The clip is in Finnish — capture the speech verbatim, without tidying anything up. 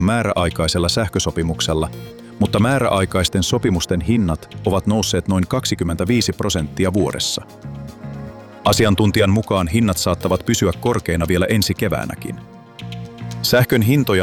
määräaikaisella sähkösopimuksella, mutta määräaikaisten sopimusten hinnat ovat nousseet noin kaksikymmentäviisi prosenttia vuodessa. Asiantuntijan mukaan hinnat saattavat pysyä korkeina vielä ensi keväänäkin. Sähkön hintoja